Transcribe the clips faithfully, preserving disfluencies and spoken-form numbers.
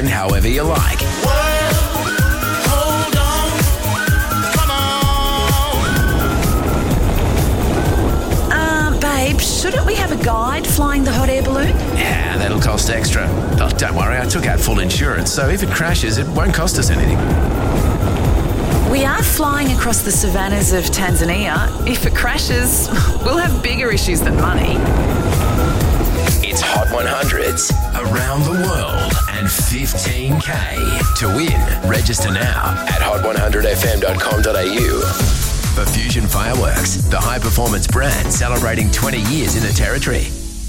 however you like. Hold on, come on. Uh, babe, shouldn't we have a guide flying the hot air balloon? Yeah, that'll cost extra. Oh, don't worry, I took out full insurance, so if it crashes, it won't cost us anything. We are flying across the savannas of Tanzania. If it crashes, we'll have bigger issues than money. It's Hot one hundreds around the world and fifteen K. To win, register now at hot one hundred f m dot com dot a u. For Fusion Fireworks, the high-performance brand celebrating twenty years in the territory.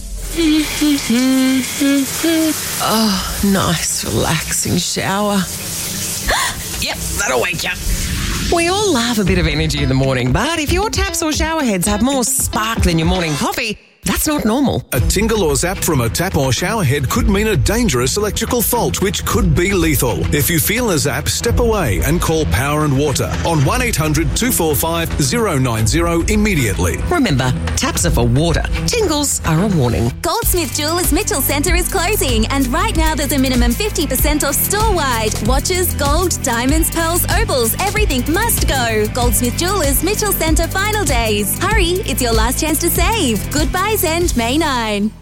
Oh, nice, relaxing shower. Yep, that'll wake you up. We all love a bit of energy in the morning, but if your taps or shower heads have more spark than your morning coffee, that's not normal. A tingle or zap from a tap or shower head could mean a dangerous electrical fault, which could be lethal. If you feel a zap, step away and call Power and Water on one eight hundred two four five zero nine zero immediately. Remember, taps are for water. Tingles are a warning. Goldsmith Jewellers Mitchell Centre is closing, and right now there's a minimum fifty percent off store-wide. Watches, gold, diamonds, pearls, opals, everything must go. Goldsmith Jewellers Mitchell Centre final days. Hurry, it's your last chance to save. Goodbye. End May ninth.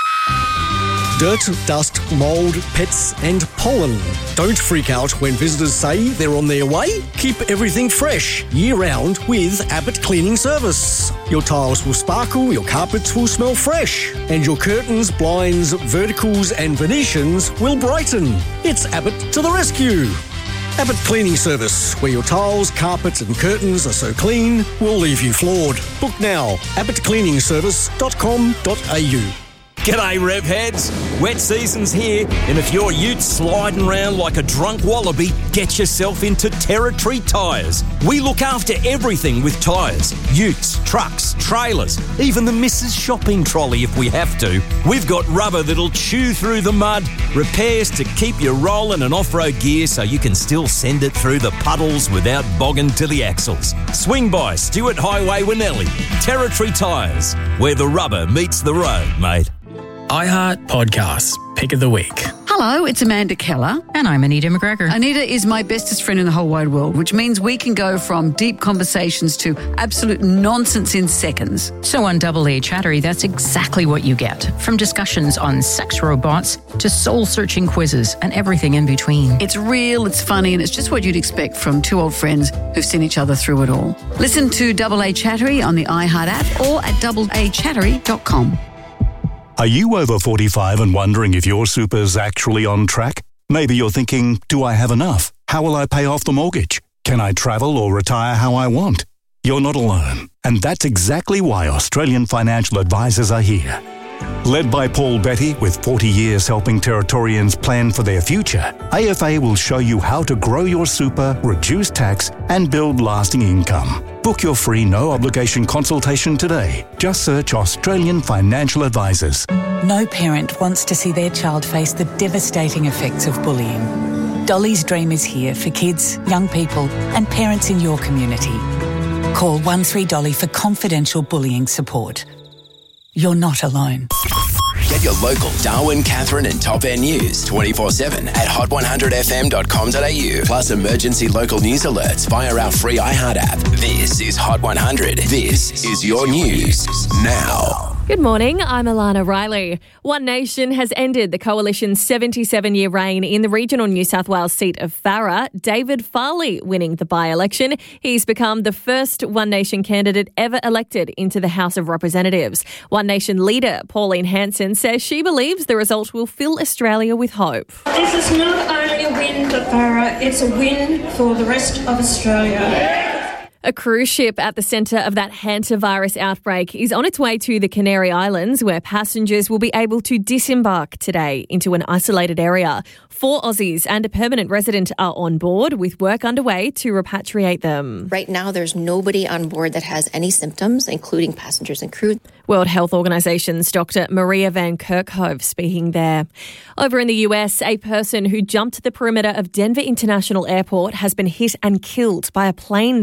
Dirt, dust, mould, pets and pollen. Don't freak out when visitors say they're on their way. Keep everything fresh year-round with Abbott Cleaning Service. Your tiles will sparkle, your carpets will smell fresh, and your curtains, blinds, verticals and Venetians will brighten. It's Abbott to the rescue. Abbott Cleaning Service, where your tiles, carpets and curtains are so clean, will leave you floored. Book now, abbott cleaning service dot com dot a u. G'day, rev heads. Wet season's here, and if your ute sliding around like a drunk wallaby, get yourself into Territory Tyres. We look after everything with tyres. Utes, trucks, trailers, even the missus shopping trolley if we have to. We've got rubber that'll chew through the mud, repairs to keep you rolling, and off-road gear so you can still send it through the puddles without bogging to the axles. Swing by Stewart Highway, Winnelli. Territory Tyres, where the rubber meets the road, mate. iHeart Podcasts, Pick of the Week. Hello, it's Amanda Keller. And I'm Anita McGregor. Anita is my bestest friend in the whole wide world, which means we can go from deep conversations to absolute nonsense in seconds. So on Double A Chattery, that's exactly what you get. From discussions on sex robots to soul-searching quizzes and everything in between. It's real, it's funny, and it's just what you'd expect from two old friends who've seen each other through it all. Listen to Double A Chattery on the iHeart app or at double a chattery dot com. Are you over forty-five and wondering if your super's actually on track? Maybe you're thinking, do I have enough? How will I pay off the mortgage? Can I travel or retire how I want? You're not alone. And that's exactly why Australian financial advisors are here. Led by Paul Betty, with forty years helping Territorians plan for their future, A F A will show you how to grow your super, reduce tax, and build lasting income. Book your free no-obligation consultation today. Just search Australian Financial Advisors. No parent wants to see their child face the devastating effects of bullying. Dolly's Dream is here for kids, young people, and parents in your community. Call one three Dolly for confidential bullying support. You're not alone. Get your local Darwin, Catherine and Top Air news twenty-four seven at hot one hundred f m dot com dot a u. Plus emergency local news alerts via our free iHeart app. This is Hot one hundred. This is your news now. Good morning, I'm Alana Riley. One Nation has ended the Coalition's seventy-seven-year reign in the regional New South Wales seat of Farrer, David Farley winning the by-election. He's become the first One Nation candidate ever elected into the House of Representatives. One Nation leader Pauline Hanson says she believes the result will fill Australia with hope. This is not only a win for Farrer, it's a win for the rest of Australia. A cruise ship at the centre of that hantavirus outbreak is on its way to the Canary Islands, where passengers will be able to disembark today into an isolated area. Four Aussies and a permanent resident are on board, with work underway to repatriate them. Right now, there's nobody on board that has any symptoms, including passengers and crew. World Health Organization's Doctor Maria Van Kerkhove speaking there. Over in the U S, a person who jumped the perimeter of Denver International Airport has been hit and killed by a plane that was taken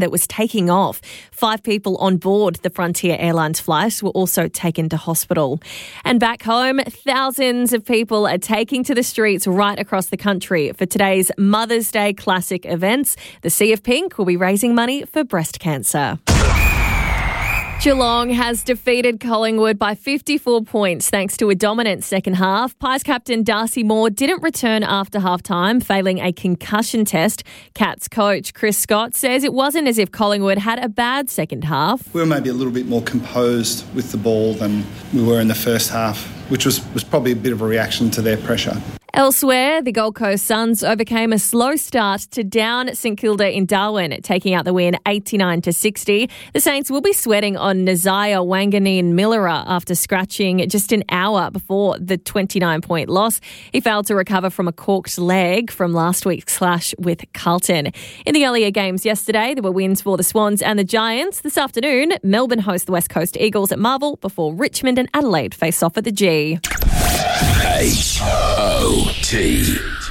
taking off. Five people on board the Frontier Airlines flight were also taken to hospital. And back home, thousands of people are taking to the streets right across the country for today's Mother's Day classic events. The Sea of Pink will be raising money for breast cancer. Geelong has defeated Collingwood by fifty-four points thanks to a dominant second half. Pies captain Darcy Moore didn't return after half-time, failing a concussion test. Cats coach Chris Scott says it wasn't as if Collingwood had a bad second half. We were maybe a little bit more composed with the ball than we were in the first half, which was, was probably a bit of a reaction to their pressure. Elsewhere, the Gold Coast Suns overcame a slow start to down St Kilda in Darwin, taking out the win eighty-nine to sixty. The Saints will be sweating on Nazaya Wanganeen-Millera after scratching just an hour before the twenty-nine point loss. He failed to recover from a corked leg from last week's clash with Carlton. In the earlier games yesterday, there were wins for the Swans and the Giants. This afternoon, Melbourne host the West Coast Eagles at Marvel before Richmond and Adelaide face off at the G. H O T